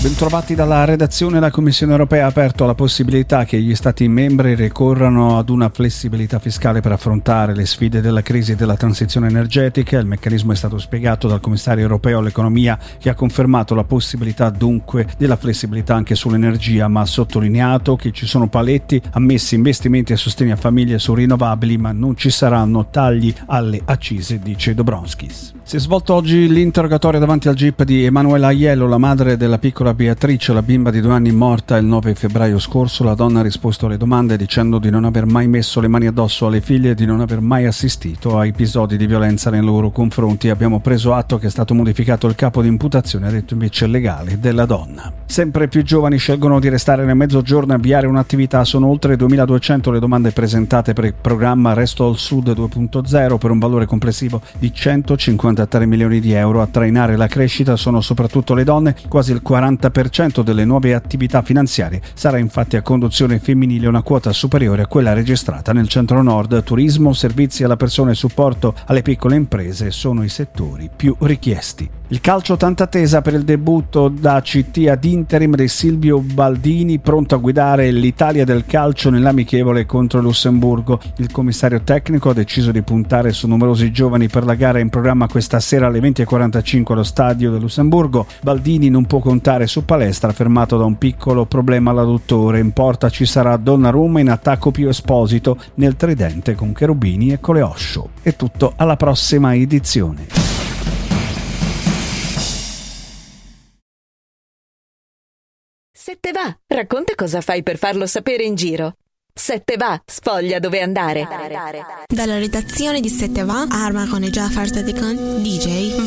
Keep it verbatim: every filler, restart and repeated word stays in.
Bentrovati dalla redazione. La Commissione europea ha aperto la possibilità che gli Stati membri ricorrano ad una flessibilità fiscale per affrontare le sfide della crisi e della transizione energetica. Il meccanismo è stato spiegato dal commissario europeo all'economia, che ha confermato la possibilità dunque della flessibilità anche sull'energia, ma ha sottolineato che ci sono paletti ammessi, investimenti e sostegni a famiglie su rinnovabili, ma non ci saranno tagli alle accise, dice Dombrovskis. Si è svolto oggi l'interrogatorio davanti al G I P di Emanuela Aiello, la madre della piccola Beatrice, la bimba di due anni morta il nove febbraio scorso. La donna ha risposto alle domande dicendo di non aver mai messo le mani addosso alle figlie e di non aver mai assistito a episodi di violenza nei loro confronti. Abbiamo preso atto che è stato modificato il capo di imputazione, ha detto invece legale della donna. Sempre più giovani scelgono di restare nel mezzogiorno e avviare un'attività. Sono oltre duemiladuecento le domande presentate per il programma Resto al Sud due punto zero per un valore complessivo di centocinquantatré milioni di euro. A trainare la crescita sono soprattutto le donne. Quasi il quaranta per cento delle nuove attività finanziarie sarà infatti a conduzione femminile, una quota superiore a quella registrata nel centro-nord. Turismo, servizi alla persona e supporto alle piccole imprese sono i settori più richiesti. Il calcio tanta attesa per il debutto da C T ad interim di Silvio Baldini, pronto a guidare l'Italia del calcio nell'amichevole contro il Lussemburgo. Il commissario tecnico ha deciso di puntare su numerosi giovani per la gara in programma questa sera alle venti e quarantacinque allo stadio del Lussemburgo. Baldini non può contare su Palestra, fermato da un piccolo problema all'adduttore. In porta ci sarà Donnarumma, in attacco Pio Esposito, nel tridente con Cherubini e Coleoscio. È tutto, alla prossima edizione. Se te va, racconta cosa fai per farlo sapere in giro. Se te va, sfoglia dove andare. Dalla redazione di Se te va, Arma con e Jafar Sadekan, D J